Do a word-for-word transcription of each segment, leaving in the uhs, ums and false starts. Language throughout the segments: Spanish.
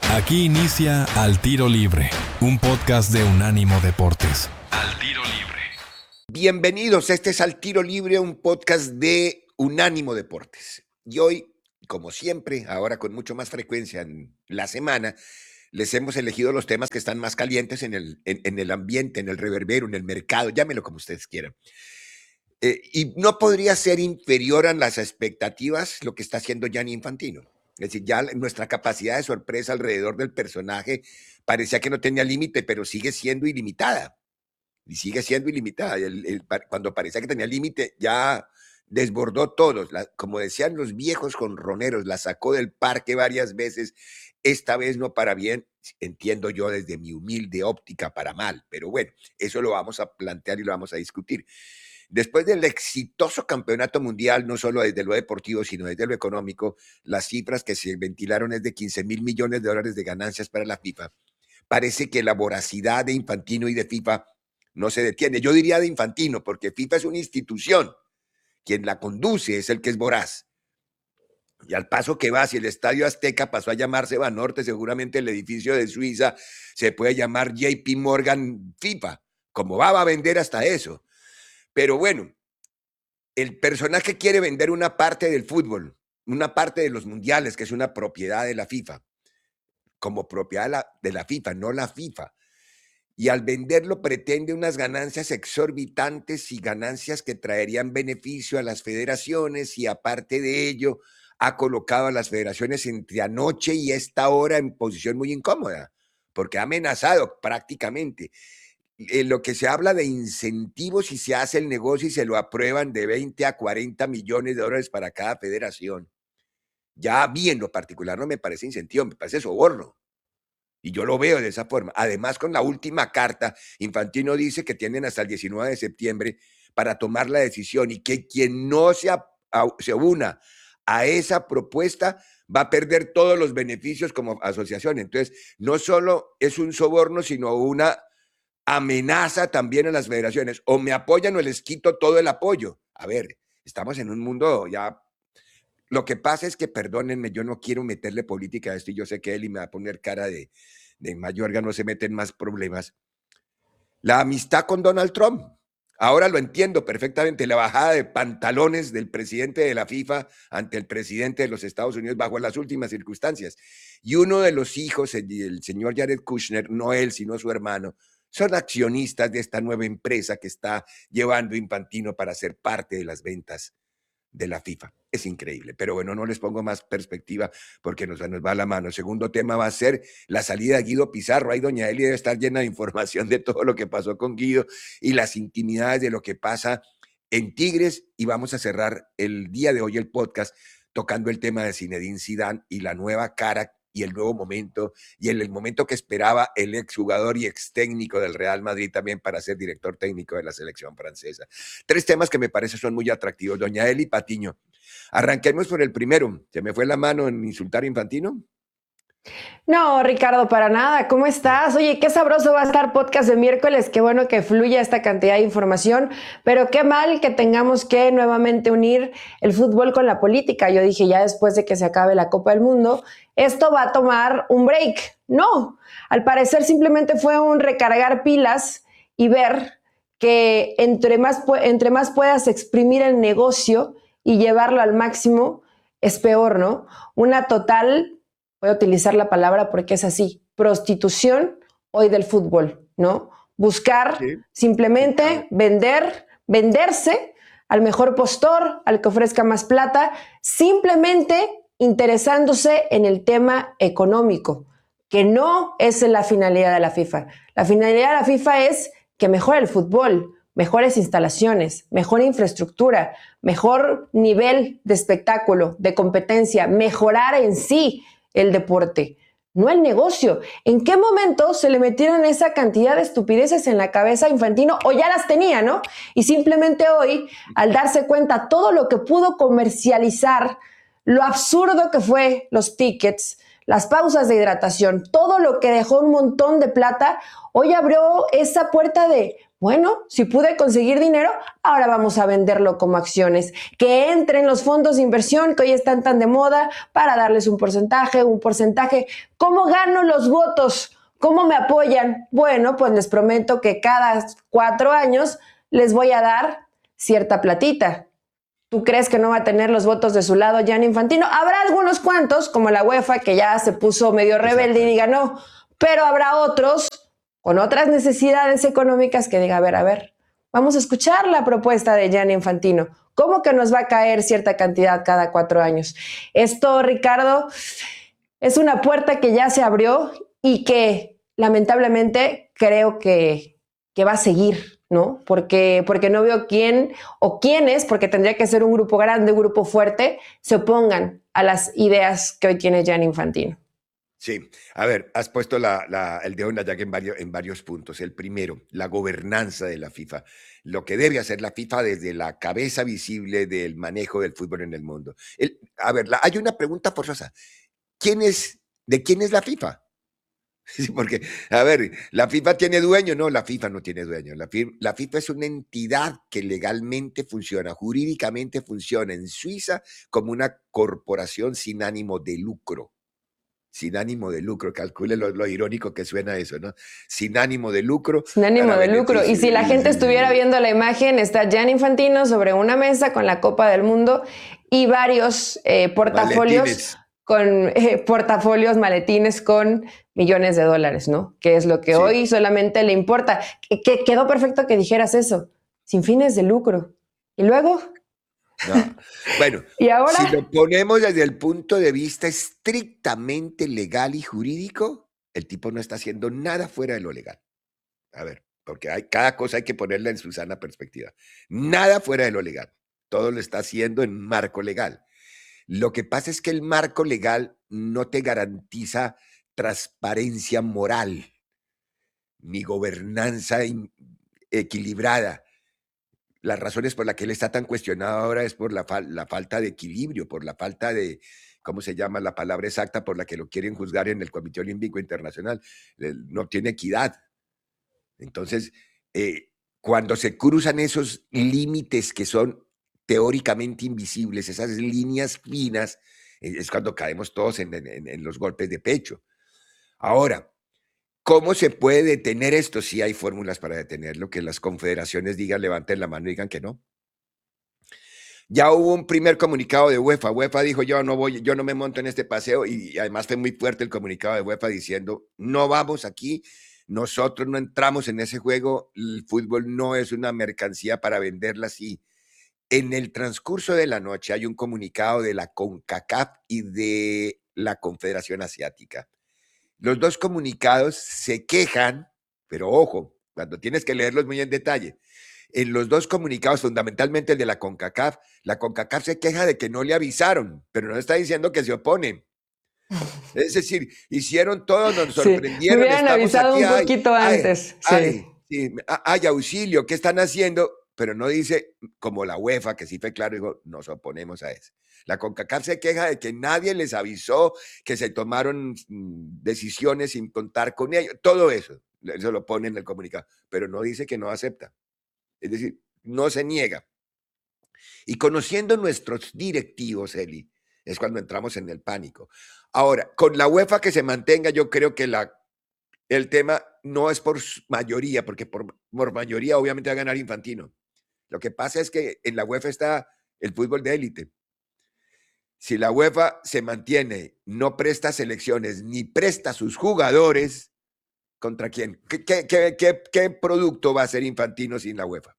Aquí inicia Al Tiro Libre, un podcast de Unánimo Deportes. Al Tiro Libre. Bienvenidos, este es Al Tiro Libre, un podcast de Unánimo Deportes. Y hoy, como siempre, ahora con mucho más frecuencia en la semana, les hemos elegido los temas que están más calientes en el, en, en el ambiente, en el reverbero, en el mercado, llámenlo como ustedes quieran. Eh, y no podría ser inferior a las expectativas lo que está haciendo Gianni Infantino. Es decir, ya nuestra capacidad de sorpresa alrededor del personaje parecía que no tenía límite, pero sigue siendo ilimitada. Y sigue siendo ilimitada. El, el, cuando parecía que tenía límite, ya desbordó todos. La, como decían los viejos jonroneros, la sacó del parque varias veces. Esta vez no para bien, entiendo yo desde mi humilde óptica para mal. Pero bueno, eso lo vamos a plantear y lo vamos a discutir. Después del exitoso campeonato mundial, no solo desde lo deportivo, sino desde lo económico, las cifras que se ventilaron es de quince mil millones de dólares de ganancias para la FIFA. Parece que la voracidad de Infantino y de FIFA no se detiene. Yo diría de Infantino, porque FIFA es una institución. Quien la conduce es el que es voraz. Y al paso que va, si el Estadio Azteca pasó a llamarse Banorte, seguramente el edificio de Suiza se puede llamar J P Morgan FIFA. Como va, va a vender hasta eso. Pero bueno, el personaje quiere vender una parte del fútbol, una parte de los mundiales, que es una propiedad de la FIFA, como propiedad de la, de la FIFA, no la FIFA. Y al venderlo pretende unas ganancias exorbitantes y ganancias que traerían beneficio a las federaciones, y aparte de ello ha colocado a las federaciones entre anoche y esta hora en posición muy incómoda, porque ha amenazado prácticamente. En lo que se habla de incentivos y se hace el negocio y se lo aprueban de veinte a cuarenta millones de dólares para cada federación. Ya a mí en lo particular no me parece incentivo, me parece soborno. Y yo lo veo de esa forma. Además, con la última carta, Infantino dice que tienen hasta el diecinueve de septiembre para tomar la decisión y que quien no se, a, a, se una a esa propuesta va a perder todos los beneficios como asociación. Entonces, no solo es un soborno, sino una amenaza también a las federaciones. O me apoyan o les quito todo el apoyo. A ver, estamos en un mundo ya... Lo que pasa es que, perdónenme, yo no quiero meterle política a esto y yo sé que Eli me va a poner cara de, de Mayorga, no se meten más problemas. La amistad con Donald Trump. Ahora lo entiendo perfectamente, la bajada de pantalones del presidente de la FIFA ante el presidente de los Estados Unidos bajo las últimas circunstancias. Y uno de los hijos, el, el señor Jared Kushner, no él, sino su hermano, son accionistas de esta nueva empresa que está llevando Infantino para ser parte de las ventas de la FIFA. Es increíble, pero bueno, no les pongo más perspectiva porque nos, nos va la mano. El segundo tema va a ser la salida de Guido Pizarro. Ahí doña Eli debe estar llena de información de todo lo que pasó con Guido y las intimidades de lo que pasa en Tigres, y vamos a cerrar el día de hoy el podcast tocando el tema de Zinedine Zidane y la nueva cara y el nuevo momento, y el, el momento que esperaba el exjugador y ex técnico del Real Madrid también para ser director técnico de la selección francesa. Tres temas que me parece son muy atractivos. Doña Eli Patiño, arranquemos por el primero. ¿Se me fue la mano en insultar a Infantino? No, Ricardo, para nada. ¿Cómo estás? Oye, qué sabroso va a estar podcast de miércoles. Qué bueno que fluya esta cantidad de información, pero qué mal que tengamos que nuevamente unir el fútbol con la política. Yo dije, ya después de que se acabe la Copa del Mundo, esto va a tomar un break. No, al parecer simplemente fue un recargar pilas y ver que entre más, entre más puedas exprimir el negocio y llevarlo al máximo, es peor, ¿no? Una total... Voy a utilizar la palabra porque es así, prostitución hoy del fútbol, ¿no? Buscar sí. simplemente vender, venderse al mejor postor, al que ofrezca más plata, simplemente interesándose en el tema económico, que no es la finalidad de la FIFA. La finalidad de la FIFA es que mejore el fútbol, mejores instalaciones, mejor infraestructura, mejor nivel de espectáculo, de competencia, mejorar en sí el deporte, no el negocio. ¿En qué momento se le metieron esa cantidad de estupideces en la cabeza a Infantino? O ya las tenía, ¿no? Y simplemente hoy, al darse cuenta todo lo que pudo comercializar, lo absurdo que fue los tickets, las pausas de hidratación, todo lo que dejó un montón de plata, hoy abrió esa puerta de Bueno, si pude conseguir dinero, ahora vamos a venderlo como acciones. Que entren los fondos de inversión que hoy están tan de moda para darles un porcentaje, un porcentaje. ¿Cómo gano los votos? ¿Cómo me apoyan? Bueno, pues les prometo que cada cuatro años les voy a dar cierta platita. ¿Tú crees que no va a tener los votos de su lado Gianni Infantino? Habrá algunos cuantos, como la UEFA, que ya se puso medio rebelde y diga no, pero habrá otros con otras necesidades económicas que diga, a ver, a ver, vamos a escuchar la propuesta de Gianni Infantino. ¿Cómo que nos va a caer cierta cantidad cada cuatro años? Esto, Ricardo, es una puerta que ya se abrió y que lamentablemente creo que, que va a seguir, ¿no? Porque, porque no veo quién o quiénes, porque tendría que ser un grupo grande, un grupo fuerte, se opongan a las ideas que hoy tiene Gianni Infantino. Sí, a ver, has puesto la, la, el dedo en la llaga en varios, en varios puntos. El primero, la gobernanza de la FIFA, lo que debe hacer la FIFA desde la cabeza visible del manejo del fútbol en el mundo. El, a ver, la, hay una pregunta forzosa. ¿Quién es, ¿De quién es la FIFA? Sí, porque, a ver, ¿la FIFA tiene dueño? No, la FIFA no tiene dueño. La FIFA, la FIFA es una entidad que legalmente funciona, jurídicamente funciona en Suiza como una corporación sin ánimo de lucro. Sin ánimo de lucro, calcule lo, lo irónico que suena eso, ¿no? Sin ánimo de lucro. Sin ánimo de lucro. Y si la gente estuviera viendo la imagen, está Gianni Infantino sobre una mesa con la Copa del Mundo y varios eh, portafolios maletines. con eh, portafolios, maletines con millones de dólares, ¿no? Que es lo que sí. hoy solamente le importa. Que, que quedó perfecto que dijeras eso, sin fines de lucro. Y luego... No. Bueno, ¿Y ahora? Si lo ponemos desde el punto de vista estrictamente legal y jurídico, el tipo no está haciendo nada fuera de lo legal. A ver, porque hay, cada cosa hay que ponerla en su sana perspectiva. Nada fuera de lo legal. Todo lo está haciendo en marco legal. Lo que pasa es que el marco legal no te garantiza transparencia moral ni gobernanza equilibrada. Las razones por las que él está tan cuestionado ahora es por la, fal la falta de equilibrio, por la falta de, ¿cómo se llama la palabra exacta por la que lo quieren juzgar en el Comité Olímpico Internacional? No tiene equidad. Entonces, eh, cuando se cruzan esos límites que son teóricamente invisibles, esas líneas finas, eh, es cuando caemos todos en, en, en los golpes de pecho. Ahora, ¿cómo se puede detener esto? Si hay fórmulas para detenerlo, que las confederaciones digan, levanten la mano y digan que no. Ya hubo un primer comunicado de UEFA. UEFA dijo, yo no voy, yo no me monto en este paseo, y además fue muy fuerte el comunicado de UEFA diciendo, no vamos aquí, nosotros no entramos en ese juego, el fútbol no es una mercancía para venderla así. En el transcurso de la noche hay un comunicado de la CONCACAF y de la Confederación Asiática. Los dos comunicados se quejan, pero ojo, cuando tienes que leerlos muy en detalle, en los dos comunicados, fundamentalmente el de la CONCACAF, la CONCACAF se queja de que no le avisaron, pero no está diciendo que se oponen. Es decir, hicieron todo, nos sorprendieron. Sí, me hubieran avisado aquí, un poquito ay, antes. Ay, sí. Sí, ay, auxilio, ¿qué están haciendo? Pero no dice, como la UEFA, que sí fue claro, dijo, nos oponemos a eso. La CONCACAF se queja de que nadie les avisó, que se tomaron decisiones sin contar con ellos, todo eso, eso lo pone en el comunicado, pero no dice que no acepta. Es decir, no se niega. Y conociendo nuestros directivos, Eli, es cuando entramos en el pánico. Ahora, con la UEFA que se mantenga, yo creo que la, el tema no es por mayoría, porque por, por mayoría obviamente va a ganar Infantino. Lo que pasa es que en la UEFA está el fútbol de élite. Si la UEFA se mantiene, no presta selecciones, ni presta sus jugadores, ¿contra quién? ¿Qué, qué, qué, qué, qué producto va a ser Infantino sin la UEFA?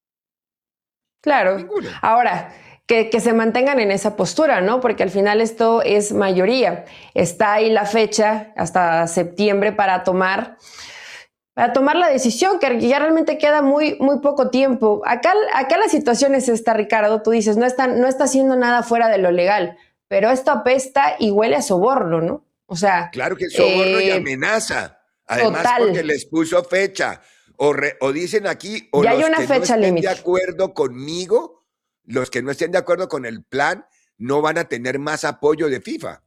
Claro. Ninguno. Ahora, que, que se mantengan en esa postura, ¿no? Porque al final esto es mayoría. Está ahí la fecha hasta septiembre para tomar, para tomar la decisión, que ya realmente queda muy, muy poco tiempo. Acá, acá la situación es esta, Ricardo. Tú dices, no está, no está haciendo nada fuera de lo legal, pero esto apesta y huele a soborno, ¿no? O sea... Claro que es soborno eh, y amenaza. Además, total. porque les puso fecha. O, re, o dicen aquí, o ya los hay una que fecha no estén límite. de acuerdo conmigo, los que no estén de acuerdo con el plan, no van a tener más apoyo de FIFA.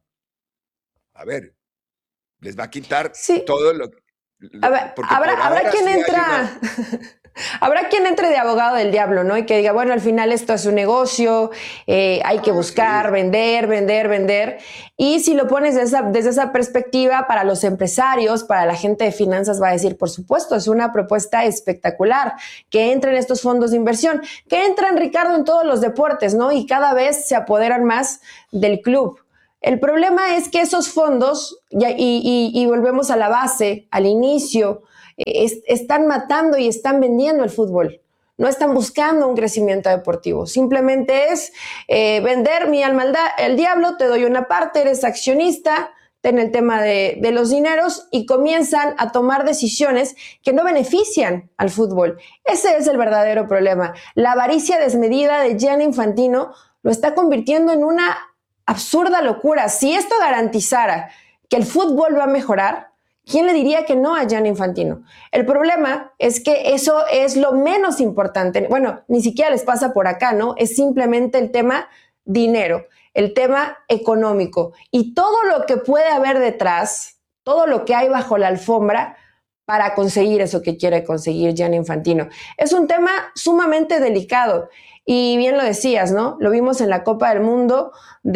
A ver, les va a quitar sí. todo lo que... A ver, habrá, habrá quien sí entra... Una... Habrá quien entre de abogado del diablo, ¿no? Y que diga, bueno, al final esto es un negocio, eh, hay que Ah, buscar, sí. vender, vender, vender. Y si lo pones desde esa, desde esa perspectiva, para los empresarios, para la gente de finanzas, va a decir, por supuesto, es una propuesta espectacular, que entren estos fondos de inversión, que entran, Ricardo, en todos los deportes, ¿no? Y cada vez se apoderan más del club. El problema es que esos fondos, y, y, y volvemos a la base, al inicio, es, están matando y están vendiendo el fútbol. No están buscando un crecimiento deportivo. Simplemente es eh, vender mi alma al, al diablo, te doy una parte, eres accionista, en el tema de, de los dineros, y comienzan a tomar decisiones que no benefician al fútbol. Ese es el verdadero problema. La avaricia desmedida de Gianni Infantino lo está convirtiendo en una absurda locura. Si esto garantizara que el fútbol va a mejorar, ¿quién le diría que no a Gianni Infantino? El problema es que eso es lo menos importante. Bueno, ni siquiera les pasa por acá, ¿no? Es simplemente el tema dinero, el tema económico y todo lo que puede haber detrás, todo lo que hay bajo la alfombra para conseguir eso que quiere conseguir Gianni Infantino. Es un tema sumamente delicado. Y bien lo decías, ¿no? Lo vimos en la Copa del Mundo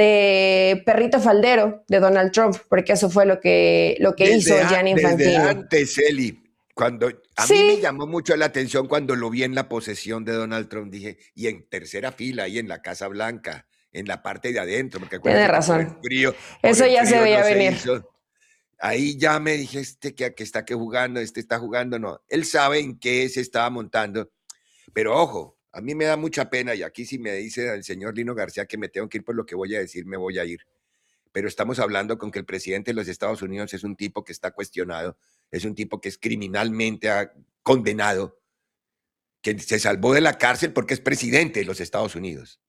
de perrito faldero de Donald Trump, porque eso fue lo que, lo que hizo Desde, a- Gianni desde Infantino. antes, Eli, cuando a mí me Sí, llamó mucho la atención cuando lo vi en la posesión de Donald Trump, dije, y en tercera fila, ahí en la Casa Blanca, en la parte de adentro, porque tiene acuérdense que por el razón. frío, por Eso el ya se frío veía no se venir. hizo. Ahí ya me dije, este que, que está que jugando, este está jugando, no. Él sabe en qué se estaba montando, pero ojo, a mí me da mucha pena, y aquí si me dice el señor Lino García que me tengo que ir por lo que voy a decir, me voy a ir. Pero estamos hablando con que el presidente de los Estados Unidos es un tipo que está cuestionado, es un tipo que es criminalmente ah, condenado, que se salvó de la cárcel porque es presidente de los Estados Unidos.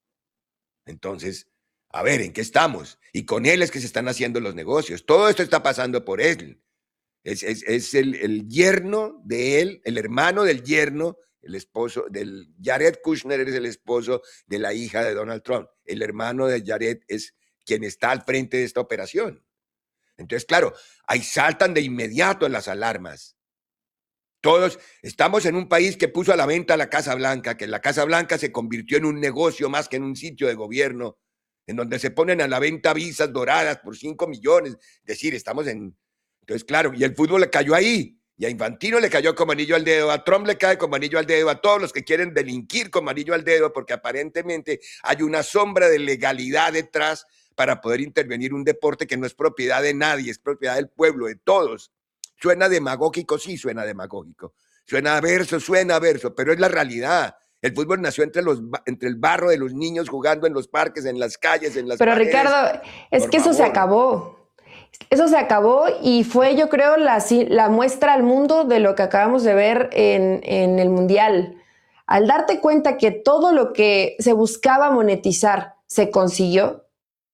Entonces, a ver, ¿en qué estamos? Y con él es que se están haciendo los negocios. Todo esto está pasando por él. Es, es, es el, el yerno de él, el hermano del yerno, el esposo del Jared Kushner es el esposo de la hija de Donald Trump. El hermano de Jared es quien está al frente de esta operación. Entonces, claro, ahí saltan de inmediato las alarmas. Todos estamos en un país que puso a la venta la Casa Blanca, que la Casa Blanca se convirtió en un negocio más que en un sitio de gobierno, en donde se ponen a la venta visas doradas por cinco millones. Es decir, estamos en... Entonces, claro, y el fútbol le cayó ahí, y a Infantino le cayó como anillo al dedo, a Trump le cae como anillo al dedo, a todos los que quieren delinquir como anillo al dedo, porque aparentemente hay una sombra de legalidad detrás para poder intervenir un deporte que no es propiedad de nadie, es propiedad del pueblo, de todos. Suena demagógico, sí, suena demagógico. Suena a verso, suena a verso, pero es la realidad. El fútbol nació entre, los, entre el barro de los niños jugando en los parques, en las calles, en las Pero paredes. Ricardo, es Por que eso se favor. acabó. Eso se acabó y fue, yo creo, la, la muestra al mundo de lo que acabamos de ver en, en el Mundial. Al darte cuenta que todo lo que se buscaba monetizar se consiguió,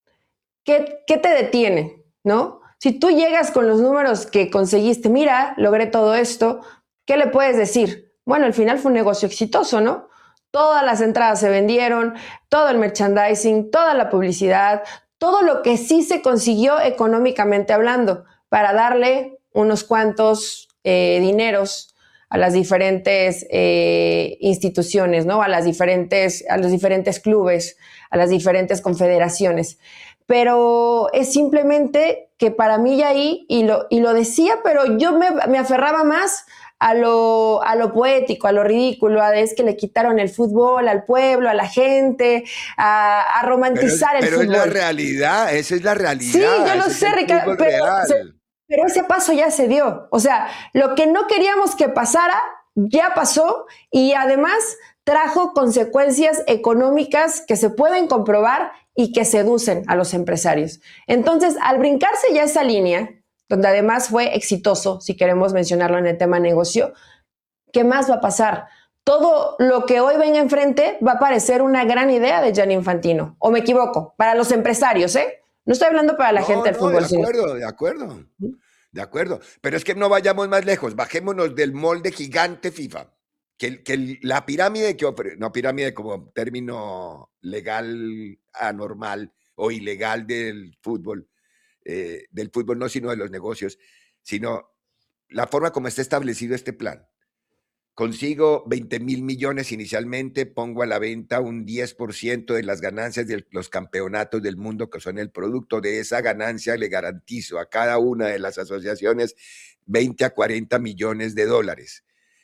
¿qué, qué te detiene? ¿No? Si tú llegas con los números que conseguiste, mira, logré todo esto, ¿qué le puedes decir? Bueno, al final fue un negocio exitoso, ¿no? Todas las entradas se vendieron, todo el merchandising, toda la publicidad, todo lo que sí se consiguió económicamente hablando para darle unos cuantos eh, dineros a las diferentes eh, instituciones, ¿no? A las diferentes, a los diferentes clubes, a las diferentes confederaciones. Pero es simplemente que para mí ya ahí, y lo, y lo decía, pero yo me, me aferraba más a lo, a lo poético, a lo ridículo, a es que le quitaron el fútbol al pueblo, a la gente, a, a romantizar pero, el pero fútbol. es la realidad, esa es la realidad. Sí, yo lo ese sé, es el Ricardo, pero, real. pero ese paso ya se dio. O sea, lo que no queríamos que pasara, ya pasó y además trajo consecuencias económicas que se pueden comprobar y que seducen a los empresarios. Entonces, al brincarse ya esa línea, donde además fue exitoso, si queremos mencionarlo en el tema negocio, ¿qué más va a pasar? Todo lo que hoy venga enfrente va a parecer una gran idea de Gianni Infantino. ¿O me equivoco? Para los empresarios, ¿eh? No estoy hablando para la No, gente del no, fútbol. de acuerdo, sino... de acuerdo. De acuerdo. Pero es que no vayamos más lejos, bajémonos del molde gigante FIFA. Que, que la pirámide que ofrece, no pirámide como término legal anormal o ilegal del fútbol, eh, del fútbol no sino de los negocios, sino la forma como está establecido este plan. consigo veinte mil millones inicialmente, pongo a la venta un diez por ciento de las ganancias de los campeonatos del mundo, que son el producto de esa ganancia. Le garantizo a cada una de las asociaciones veinte a cuarenta millones de dólares.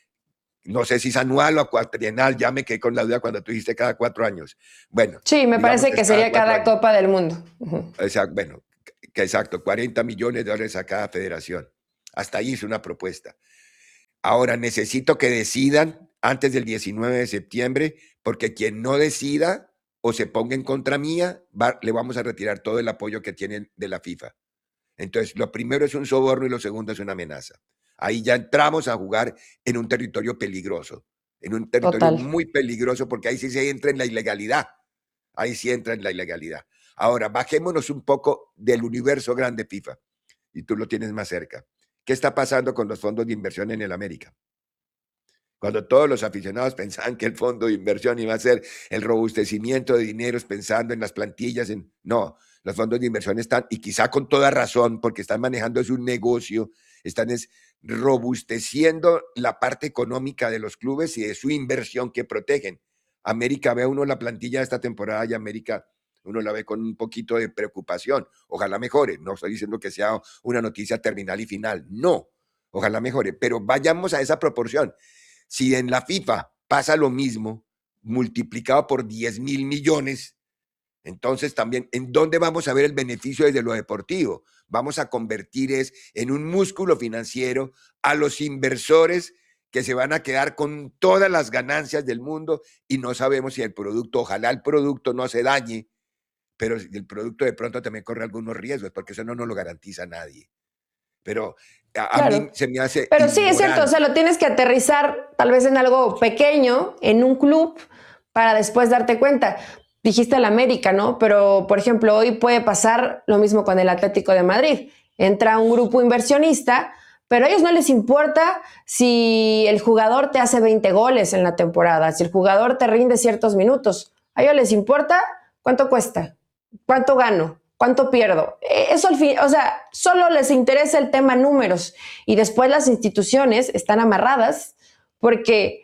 No sé si es anual o cuatrienal, ya me quedé con la duda cuando tú dijiste cada cuatro años. Bueno. Sí, me parece que, que sería cada, cada Copa del Mundo. Uh-huh. Exacto, bueno, que exacto, cuarenta millones de dólares a cada federación. Hasta ahí es una propuesta. Ahora, necesito que decidan antes del diecinueve de septiembre, porque quien no decida o se ponga en contra mía, va, le vamos a retirar todo el apoyo que tienen de la FIFA. Entonces, lo primero es un soborno y lo segundo es una amenaza. Ahí ya entramos a jugar en un territorio peligroso, en un territorio Total. muy peligroso, porque ahí sí se entra en la ilegalidad. Ahí sí entra en la ilegalidad. Ahora, bajémonos un poco del universo grande FIFA, y tú lo tienes más cerca. ¿Qué está pasando con los fondos de inversión en el América? Cuando todos los aficionados pensaban que el fondo de inversión iba a ser el robustecimiento de dineros pensando en las plantillas, en... no, los fondos de inversión están, y quizá con toda razón, porque están manejando su negocio, están es, robusteciendo la parte económica de los clubes y de su inversión que protegen. América, ve uno la plantilla de esta temporada y América, uno la ve con un poquito de preocupación. Ojalá mejore, no estoy diciendo que sea una noticia terminal y final, no, ojalá mejore, pero vayamos a esa proporción. Si en la FIFA pasa lo mismo, multiplicado por diez mil millones, entonces también, ¿en dónde vamos a ver el beneficio desde lo deportivo? Vamos a convertir es en un músculo financiero a los inversores que se van a quedar con todas las ganancias del mundo y no sabemos si el producto, ojalá el producto no se dañe, pero el producto de pronto también corre algunos riesgos, porque eso no nos lo garantiza nadie. Pero a, claro. a mí se me hace Pero inmoral. Sí, es cierto, o sea, lo tienes que aterrizar tal vez en algo pequeño, en un club, para después darte cuenta. Dijiste el América, ¿no? Pero, por ejemplo, hoy puede pasar lo mismo con el Atlético de Madrid. Entra un grupo inversionista, pero a ellos no les importa si el jugador te hace veinte goles en la temporada, si el jugador te rinde ciertos minutos. A ellos les importa cuánto cuesta, cuánto gano, cuánto pierdo. Eso al fin, o sea, solo les interesa el tema números. Y después las instituciones están amarradas porque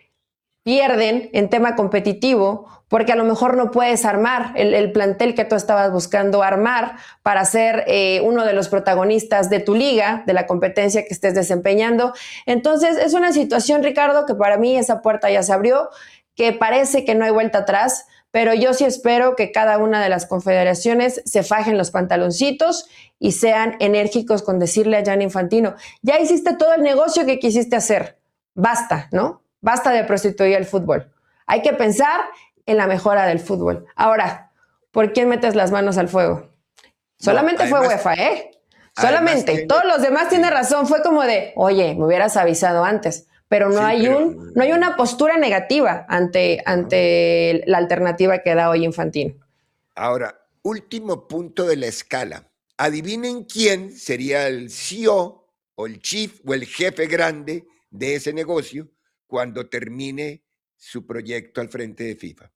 pierden en tema competitivo, porque a lo mejor no puedes armar el, el plantel que tú estabas buscando armar para ser eh, uno de los protagonistas de tu liga, de la competencia que estés desempeñando. Entonces es una situación, Ricardo, que para mí esa puerta ya se abrió, que parece que no hay vuelta atrás, pero yo sí espero que cada una de las confederaciones se fajen los pantaloncitos y sean enérgicos con decirle a Gianni Infantino, ya hiciste todo el negocio que quisiste hacer, basta, ¿no? Basta de prostituir el fútbol. Hay que pensar en la mejora del fútbol. Ahora, ¿por quién metes las manos al fuego? Solamente no, además, fue UEFA, ¿eh? Solamente. Tiene, Todos los demás tienen razón. Fue como de, oye, me hubieras avisado antes. Pero no, sí, hay, pero, un, no hay una postura negativa ante, ante la alternativa que da hoy Infantino. Ahora, último punto de la escala. Adivinen quién sería el C E O o el chief o el jefe grande de ese negocio cuando termine su proyecto al frente de FIFA.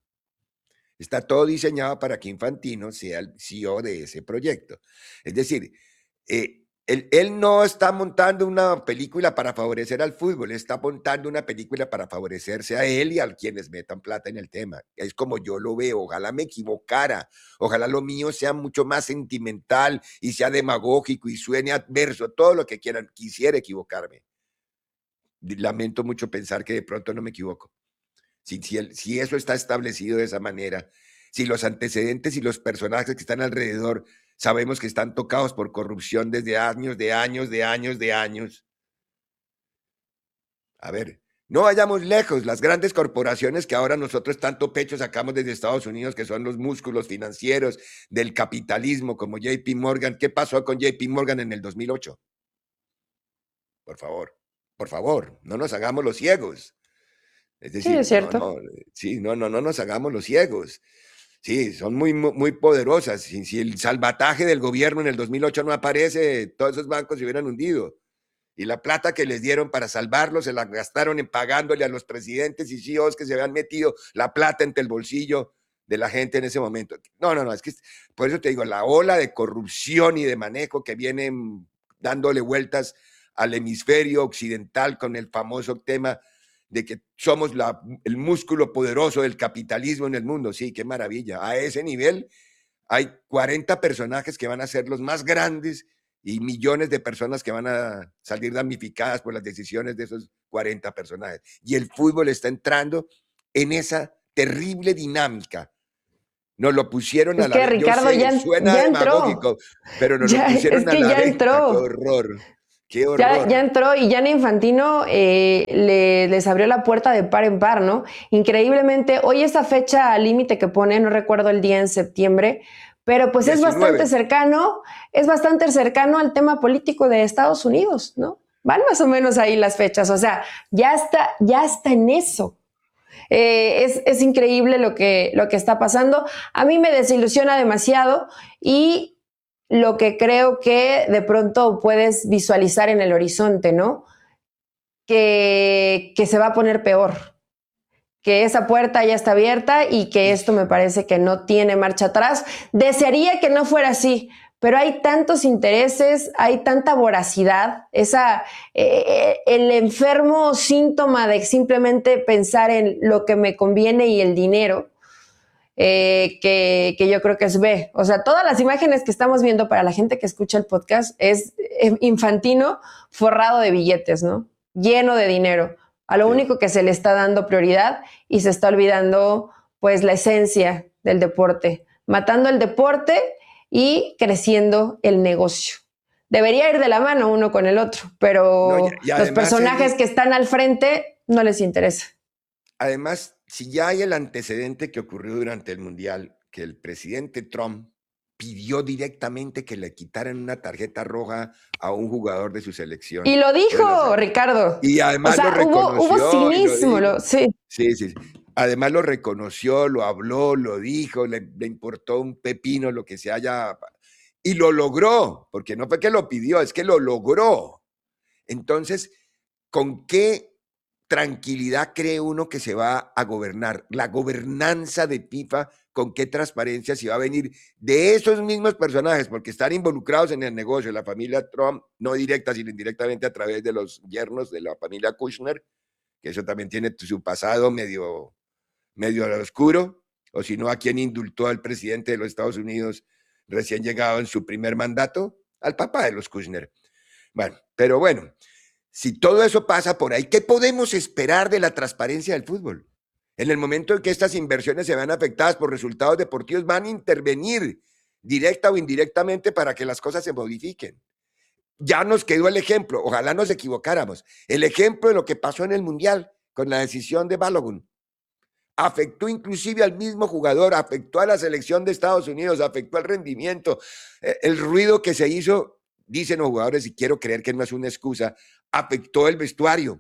Está todo diseñado para que Infantino sea el C E O de ese proyecto. Es decir, eh, él, él no está montando una película para favorecer al fútbol, está montando una película para favorecerse a él y a quienes metan plata en el tema. Es como yo lo veo, ojalá me equivocara, ojalá lo mío sea mucho más sentimental y sea demagógico y suene adverso, todo lo que quieran, quisiera equivocarme. Lamento mucho pensar que de pronto no me equivoco. Si, si, el, si eso está establecido de esa manera, si los antecedentes y los personajes que están alrededor sabemos que están tocados por corrupción desde años, de años, de años, de años. A ver, no vayamos lejos. Las grandes corporaciones que ahora nosotros tanto pecho sacamos desde Estados Unidos, que son los músculos financieros del capitalismo, como J P Morgan. ¿Qué pasó con J P Morgan en el dos mil ocho? Por favor. Por favor, no nos hagamos los ciegos. Es decir, sí, es cierto. No, no, sí, no, no, no nos hagamos los ciegos. Sí, son muy, muy poderosas. Si, si el salvataje del gobierno en el dos mil ocho no aparece, todos esos bancos se hubieran hundido. Y la plata que les dieron para salvarlos se la gastaron en pagándole a los presidentes y C E Os que se habían metido la plata entre el bolsillo de la gente en ese momento. No, no, no, es que por eso te digo, la ola de corrupción y de manejo que vienen dándole vueltas al hemisferio occidental con el famoso tema de que somos la, el músculo poderoso del capitalismo en el mundo. Sí, qué maravilla. A ese nivel hay cuarenta personajes que van a ser los más grandes y millones de personas que van a salir damnificadas por las decisiones de esos cuarenta personajes. Y el fútbol está entrando en esa terrible dinámica. Nos lo pusieron es a la que Ricardo yo sé, ya, suena ya demagógico, entró. pero nos Ya, lo pusieron es a que la ya venta. entró. Qué horror. Qué horror. Ya, ya entró y Gianni Infantino eh, le, les abrió la puerta de par en par, ¿no? Increíblemente, hoy esa fecha límite que pone, no recuerdo el día en septiembre, pero pues diecinueve. Es bastante cercano, es bastante cercano al tema político de Estados Unidos, ¿no? Van más o menos ahí las fechas, o sea, ya está, ya está en eso. Eh, es, es increíble lo que, lo que está pasando. A mí me desilusiona demasiado y lo que creo que de pronto puedes visualizar en el horizonte, ¿no? Que, que se va a poner peor, que esa puerta ya está abierta y que esto me parece que no tiene marcha atrás. Desearía que no fuera así, pero hay tantos intereses, hay tanta voracidad, esa, eh, el enfermo síntoma de simplemente pensar en lo que me conviene y el dinero. Eh, que, que yo creo que es B. O sea, todas las imágenes que estamos viendo para la gente que escucha el podcast es Infantino forrado de billetes, ¿no? Lleno de dinero. A lo sí. único que se le está dando prioridad y se está olvidando, pues, la esencia del deporte. Matando el deporte y creciendo el negocio. Debería ir de la mano uno con el otro, pero no, y, y los personajes el... que están al frente no les interesa. Además, si ya hay el antecedente que ocurrió durante el Mundial, que el presidente Trump pidió directamente que le quitaran una tarjeta roja a un jugador de su selección. Y lo dijo, o sea, Ricardo. Y además o sea, lo reconoció. Hubo, hubo cinismo, lo, sí. Sí, sí, sí. Además lo reconoció, lo habló, lo dijo, le, le importó un pepino lo que se haya... Y lo logró, porque no fue que lo pidió, es que lo logró. Entonces, ¿con qué tranquilidad cree uno que se va a gobernar? La gobernanza de FIFA, ¿con qué transparencia se va a venir de esos mismos personajes? Porque están involucrados en el negocio, la familia Trump, no directa, sino indirectamente a través de los yernos de la familia Kushner, que eso también tiene su pasado medio, medio oscuro, o si no, a quien indultó al presidente de los Estados Unidos recién llegado en su primer mandato, al papá de los Kushner. Bueno, pero bueno, si todo eso pasa por ahí, ¿qué podemos esperar de la transparencia del fútbol? En el momento en que estas inversiones se vean afectadas por resultados deportivos, van a intervenir directa o indirectamente para que las cosas se modifiquen. Ya nos quedó el ejemplo, ojalá nos equivocáramos, el ejemplo de lo que pasó en el Mundial con la decisión de Balogun. Afectó inclusive al mismo jugador, afectó a la selección de Estados Unidos, afectó al rendimiento, el ruido que se hizo, dicen los jugadores, y quiero creer que no es una excusa, afectó el vestuario.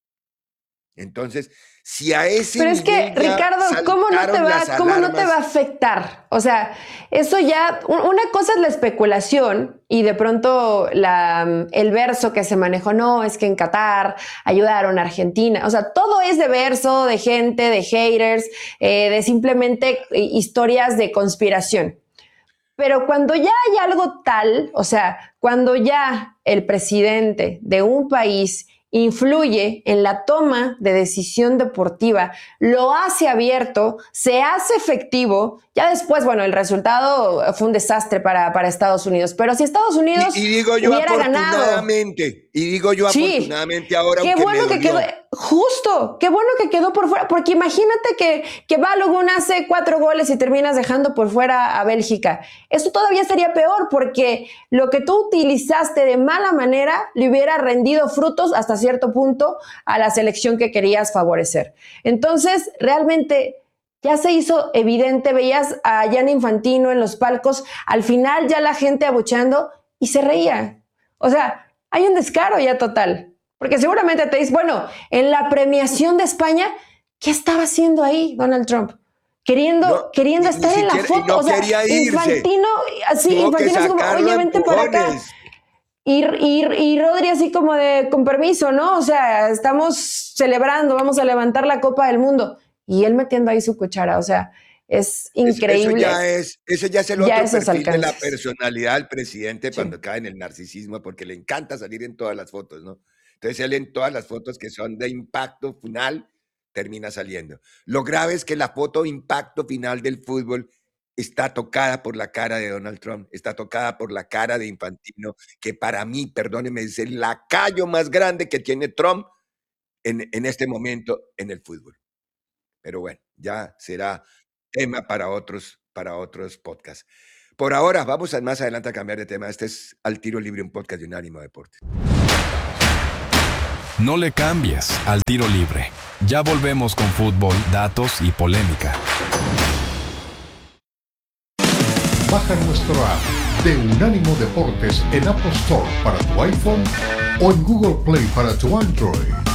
Entonces, si a ese Pero es que, Ricardo, ¿cómo no te va, cómo no te va a afectar? O sea, eso ya, una cosa es la especulación y de pronto la, el verso que se manejó, no, es que en Qatar ayudaron a Argentina. O sea, todo es de verso, de gente, de haters, eh, de simplemente historias de conspiración. Pero cuando ya hay algo tal, o sea, cuando ya el presidente de un país influye en la toma de decisión deportiva, lo hace abierto, se hace efectivo, ya después, bueno, el resultado fue un desastre para, para Estados Unidos, pero si Estados Unidos y, y digo yo hubiera afortunadamente, ganado, y digo yo sí, afortunadamente ahora, qué aunque bueno me que quedó, justo, qué bueno que quedó por fuera, porque imagínate que, que Balogun hace cuatro goles y terminas dejando por fuera a Bélgica. Eso todavía sería peor, porque lo que tú utilizaste de mala manera le hubiera rendido frutos hasta cierto punto a la selección que querías favorecer. Entonces, realmente ya se hizo evidente, veías a Gianni Infantino en los palcos, al final ya la gente abucheando y se reía. O sea, hay un descaro ya total. Porque seguramente te dices, bueno, en la premiación de España, ¿qué estaba haciendo ahí Donald Trump? Queriendo, no, ni, queriendo estar ni en la foto. No o sea, quería irse. Infantino, así, Infantino es como, oye, vente para acá. Y, y, y Rodri así como de, con permiso, ¿no? O sea, estamos celebrando, vamos a levantar la Copa del Mundo. Y él metiendo ahí su cuchara, o sea, es increíble. Eso ya es, eso ya es el otro ya perfil alcances. de la personalidad del presidente cuando sí. cae en el narcisismo, porque le encanta salir en todas las fotos, ¿no? Entonces salen todas las fotos que son de impacto final, termina saliendo. Lo grave es que la foto impacto final del fútbol está tocada por la cara de Donald Trump, está tocada por la cara de Infantino, que para mí, perdónenme, es el lacayo más grande que tiene Trump en, en este momento en el fútbol. Pero bueno, ya será tema para otros, para otros podcasts. Por ahora, vamos a, más adelante a cambiar de tema. Este es Al Tiro Libre, un podcast de Unánimo Deportes. No le cambies Al Tiro Libre. Ya volvemos con fútbol, datos y polémica. Baja nuestro app de Unánimo Deportes en Apple Store para tu iPhone o en Google Play para tu Android.